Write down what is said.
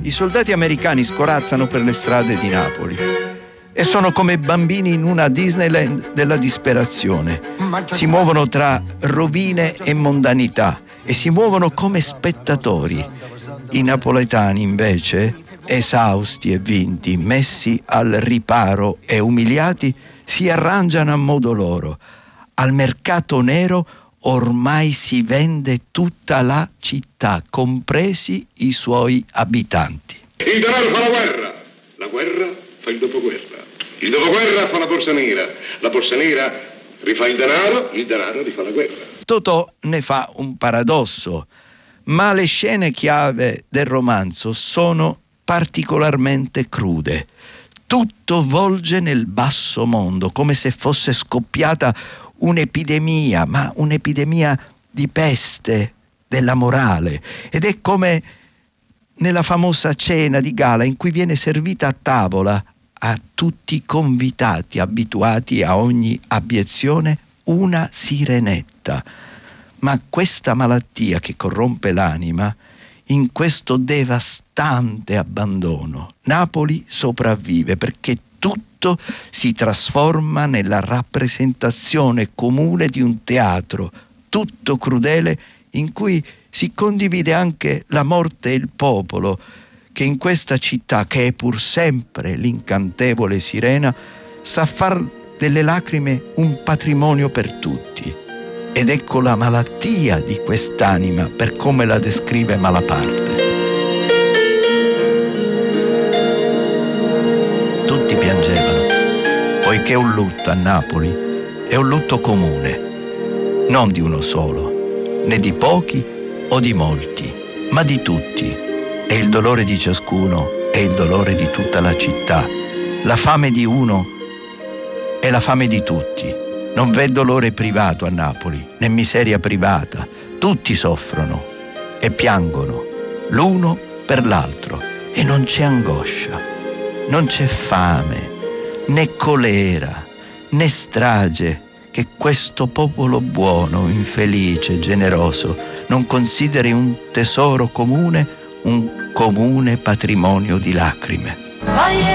I soldati americani scorazzano per le strade di Napoli e sono come bambini in una Disneyland della disperazione. Si muovono tra rovine e mondanità e si muovono come spettatori. I napoletani, invece, esausti e vinti, messi al riparo e umiliati, si arrangiano a modo loro. Al mercato nero ormai si vende tutta la città, compresi i suoi abitanti. Il denaro fa la guerra fa il dopoguerra fa la borsa nera rifà il denaro rifà la guerra. Totò ne fa un paradosso, ma le scene chiave del romanzo sono particolarmente crude. Tutto volge nel basso mondo, come se fosse scoppiata un'epidemia, ma un'epidemia di peste della morale. Ed è come nella famosa cena di gala in cui viene servita a tavola a tutti i convitati abituati a ogni abiezione una sirenetta. Ma questa malattia che corrompe l'anima, in questo devastante abbandono, Napoli sopravvive perché tutto si trasforma nella rappresentazione comune di un teatro tutto crudele in cui si condivide anche la morte e il popolo, che in questa città, che è pur sempre l'incantevole sirena, sa far delle lacrime un patrimonio per tutti. Ed ecco la malattia di quest'anima per come la descrive Malaparte. Tutti piangevano, poiché un lutto a Napoli è un lutto comune, non di uno solo, né di pochi o di molti, ma di tutti. E il dolore di ciascuno è il dolore di tutta la città. La fame di uno è la fame di tutti. Non v'è dolore privato a Napoli, né miseria privata. Tutti soffrono e piangono, l'uno per l'altro. E non c'è angoscia, non c'è fame, né colera, né strage, che questo popolo buono, infelice, generoso, non consideri un tesoro comune, un comune patrimonio di lacrime.